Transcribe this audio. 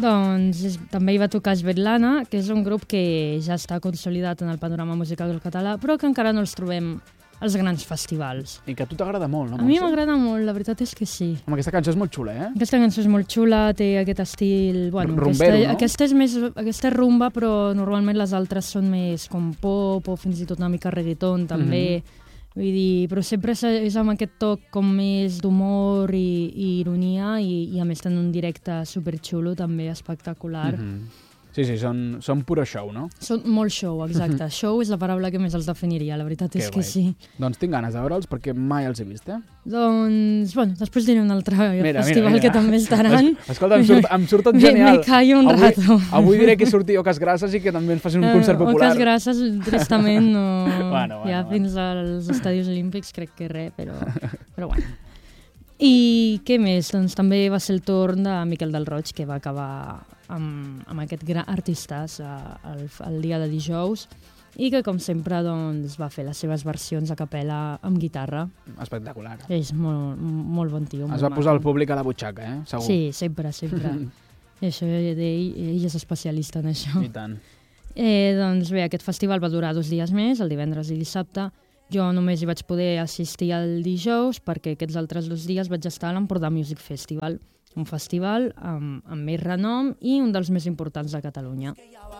Doncs també hi va tocar Svetlana, que és un grup que ja està consolidat en el panorama musical del català, però que encara no els trobem als grans festivals. I que a tu t'agrada molt, no? A mi m'agrada molt, la veritat és que sí. Home, aquesta cançó és molt xula, eh? Aquesta cançó és molt xula, té aquest estil... Bueno, rumbero, no? Aquesta és rumba, però normalment les altres són més com pop o fins i tot una mica reggaeton, també. Vull dir, però sempre és amb aquest toc com més d'humor i ironia i a més tenen un directe superxulo, també espectacular. Sí, són puro show, no? Són molt show, exacte. Show és la paraula que més els definiria, la veritat és que sí. Doncs tinc ganes de veure'ls perquè mai els he vist, eh? Doncs, bueno, després diré un altre festival que també estaran. Escolta, em surt tot genial. Me callo un rato. Avui diré que surti Oques Grasses i que també ens facin un concert popular. Oques Grasses, tristament, no. Bueno, fins als Estadis Olímpics crec que res, però bueno. I què més? Doncs també va ser el torn de Miquel del Roig, que va acabar amb aquest gran artistàs el dia de dijous i que, com sempre, doncs, va fer les seves versions a capella amb guitarra. Espectacular. És molt, molt bon tio. Es va posar el públic a la butxaca, eh? Segur. Sí, sempre. Això, ell és especialista en això. I tant. Doncs bé, aquest festival va durar 2 dies més, el divendres i dissabte. Jo només hi vaig poder assistir el dijous perquè aquests altres 2 dies vaig estar a l'Empordà Music Festival, un festival amb més renom i un dels més importants de Catalunya.